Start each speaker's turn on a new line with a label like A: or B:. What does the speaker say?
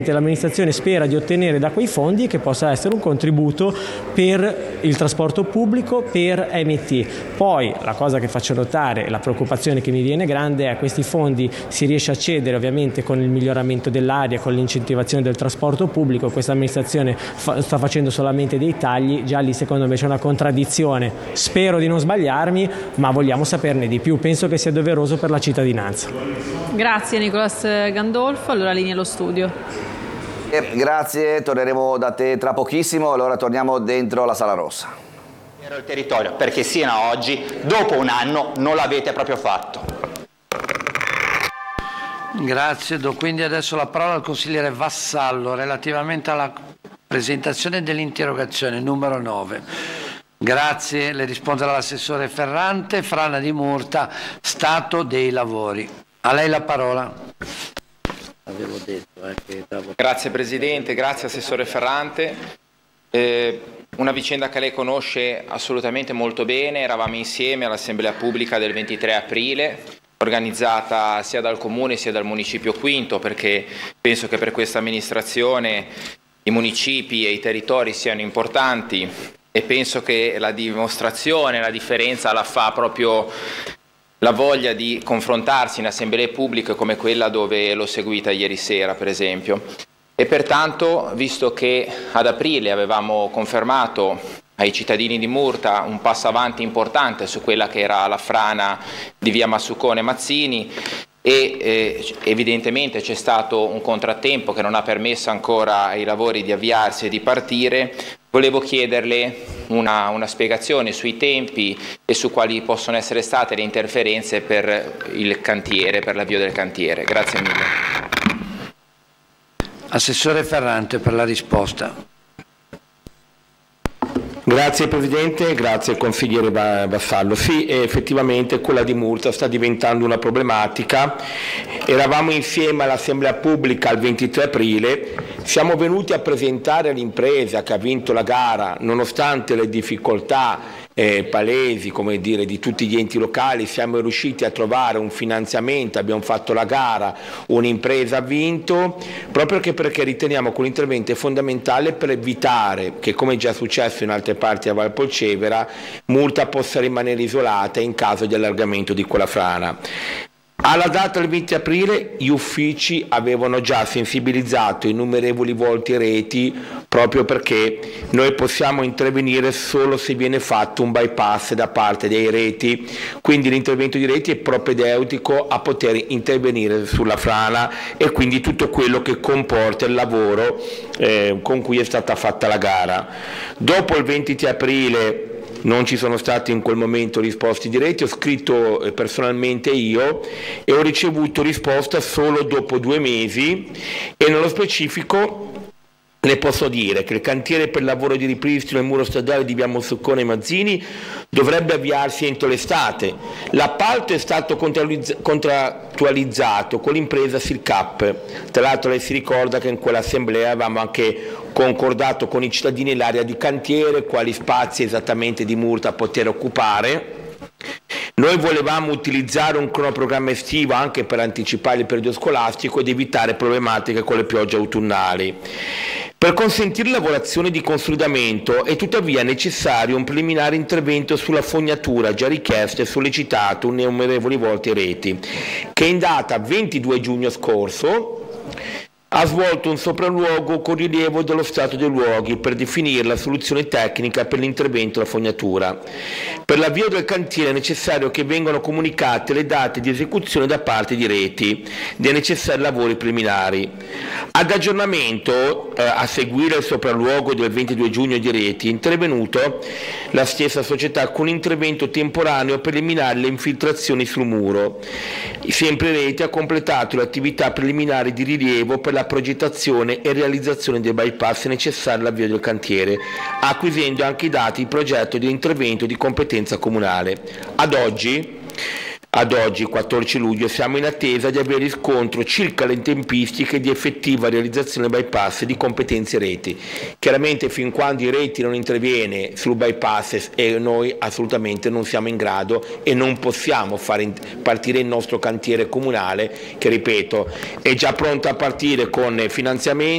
A: L'amministrazione spera di ottenere da quei fondi che possa essere un contributo per il trasporto pubblico, per MT. Poi la cosa che faccio notare, la preoccupazione che mi viene grande è che a questi fondi si riesce a accedere ovviamente con il miglioramento dell'aria, con l'incentivazione del trasporto pubblico. Questa amministrazione sta facendo solamente dei tagli, già lì secondo me c'è una contraddizione. Spero di non sbagliarmi, ma vogliamo saperne di più. Penso che sia doveroso per la cittadinanza.
B: Grazie Nicolas Gandolfo, allora linea allo studio.
C: Grazie, torneremo da te tra pochissimo, allora torniamo dentro la Sala Rossa.
D: Il territorio, perché sino a oggi, dopo un anno, non l'avete proprio fatto.
E: Grazie, do quindi adesso la parola al consigliere Vassallo relativamente alla presentazione dell'interrogazione numero 9. Grazie, le risponderà l'assessore Ferrante. Frana di Murta, stato dei lavori. A lei la parola.
F: Avevo detto, Grazie Presidente, grazie Assessore Ferrante. Una vicenda che lei conosce assolutamente molto bene. Eravamo insieme all'Assemblea Pubblica del 23 aprile, organizzata sia dal Comune sia dal Municipio Quinto, perché penso che per questa amministrazione i municipi e i territori siano importanti e penso che la dimostrazione, la differenza la fa proprio la voglia di confrontarsi in assemblee pubbliche come quella dove l'ho seguita ieri sera, per esempio. E pertanto, visto che ad aprile avevamo confermato ai cittadini di Murta un passo avanti importante su quella che era la frana di via Massucone Mazzini e evidentemente c'è stato un contrattempo che non ha permesso ancora ai lavori di avviarsi e di partire, volevo chiederle una spiegazione sui tempi e su quali possono essere state le interferenze per il cantiere, per l'avvio del cantiere. Grazie mille.
E: Assessore Ferrante per la risposta.
G: Grazie Presidente, grazie consigliere Vassallo. Sì, effettivamente quella di Murta sta diventando una problematica. Eravamo insieme all'Assemblea Pubblica il 23 aprile, siamo venuti a presentare l'impresa che ha vinto la gara nonostante le difficoltà palesi, come dire, di tutti gli enti locali. Siamo riusciti a trovare un finanziamento, abbiamo fatto la gara, un'impresa ha vinto, proprio perché riteniamo che un intervento è fondamentale per evitare che, come è già successo in altre parti a Valpolcevera, Murta possa rimanere isolata in caso di allargamento di quella frana. Alla data del 20 aprile gli uffici avevano già sensibilizzato innumerevoli volte i reti, proprio perché noi possiamo intervenire solo se viene fatto un bypass da parte dei reti, quindi l'intervento di reti è propedeutico a poter intervenire sulla frana e quindi tutto quello che comporta il lavoro con cui è stata fatta la gara. Dopo il 23 aprile non ci sono stati in quel momento risposte diretti, ho scritto personalmente io e ho ricevuto risposta solo dopo 2 mesi e nello specifico le posso dire che il cantiere per lavoro di ripristino del muro stradale di via Massucone Mazzini dovrebbe avviarsi entro l'estate. L'appalto è stato contrattualizzato con l'impresa Silcap. Tra l'altro lei si ricorda che in quell'assemblea avevamo anche concordato con i cittadini l'area di cantiere, quali spazi esattamente di Murta poter occupare. Noi volevamo utilizzare un cronoprogramma estivo anche per anticipare il periodo scolastico ed evitare problematiche con le piogge autunnali. Per consentire lavorazioni di consolidamento è tuttavia necessario un preliminare intervento sulla fognatura già richiesto e sollecitato innumerevoli volte ai reti, che in data 22 giugno scorso ha svolto un sopralluogo con rilievo dello stato dei luoghi per definire la soluzione tecnica per l'intervento della fognatura. Per l'avvio del cantiere è necessario che vengano comunicate le date di esecuzione da parte di reti dei necessari lavori preliminari. Ad aggiornamento, a seguire il sopralluogo del 22 giugno di reti, è intervenuto la stessa società con intervento temporaneo per eliminare le infiltrazioni sul muro. Sempre reti ha completato le attività preliminari di rilievo per la progettazione e realizzazione dei bypass necessari all'avvio del cantiere, acquisendo anche i dati di progetto di intervento di competenza comunale. Ad oggi, 14 luglio, siamo in attesa di avere riscontro circa le tempistiche di effettiva realizzazione del bypass di competenze reti. Chiaramente fin quando i reti non interviene sul bypass e noi assolutamente non siamo in grado e non possiamo fare partire il nostro cantiere comunale che, ripeto, è già pronto a partire con finanziamenti